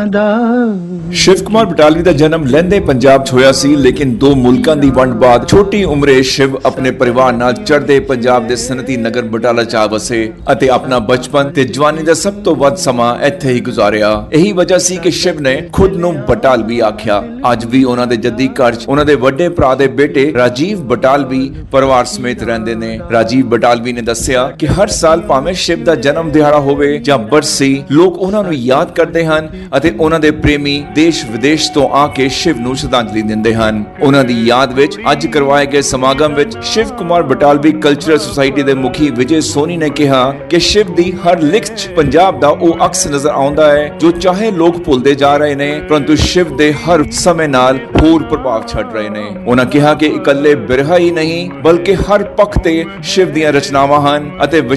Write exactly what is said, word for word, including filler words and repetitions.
शिव कुमार बटालवी का जन्म लहंदे पंजाब च होया सी, लेकिन दो मुल्कां दी वंड बाद छोटी उम्रे शिव अपने परिवार नाल चढ़दे पंजाब दे सनती नगर बटाला च आ वसे अते अपना बचपन ते जवानी दा सब तो वध समा इत्थे ही गुजारिया। यही वजह सी कि शिव ने खुद नूं बटालवी आख्या। अज भी उन्हां दे जद्दी घर च उन्हां दे वड्डे भरा दे बेटे राजीव बटालवी परिवार समेत रहंदे ने। राजीव बटालवी ने दस्सिया कि हर साल भावें शिव दा जन्म दिहाड़ा होवे जां बरसी, लोग उन्हां नूं याद करदे हन अते उन्हां दे प्रेमी देश विदेश तो आके शिव नूं श्रद्धांजलि दिंदे हन। उन्हां दी याद विच अज करवाए गए समागम विच शिव कुमार बटालवी कल्चरल सोसाइटी दे मुखी विजय सोनी ने कहा कि शिव दी हर लिख च पंजाब दा ओ अक्स नजर आउंदा है जो चाहे लोग भुलदे जा रहे ने, परंतु शिव दे हर समय नाल होर प्रभाव छड़ रहे ने। उन्हां कहा कि इकल्ले बिरहा ही नहीं बल्कि हर पक्ष ते शिव दीयां रचनावां हन अते